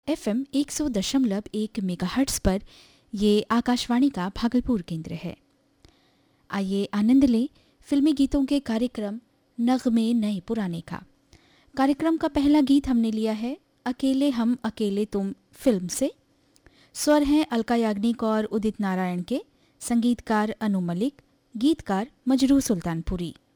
FM 100.1 megahertz पर ये आकाशवाणी का भागलपुर केंद्र है। आइए आनंद लें फिल्मी गीतों के कार्यक्रम नगमे नए पुराने का। कार्यक्रम का पहला गीत हमने लिया है अकेले हम अकेले तुम फिल्म से। स्वर हैं अलका याग्निक और उदित नारायण के, संगीतकार अनु मलिक, गीतकार मजरूह सुल्तानपुरी।